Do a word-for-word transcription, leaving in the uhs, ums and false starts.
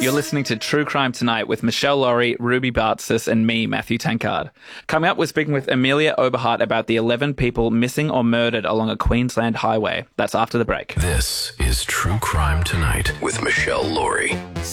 You're listening to True Crime Tonight with Michelle Laurie, Ruby Bartzis, and me, Matthew Tankard. Coming up, we're speaking with Amelia Oberhardt about the eleven people missing or murdered along a Queensland highway. That's after the break. This is True Crime Tonight with Michelle Laurie.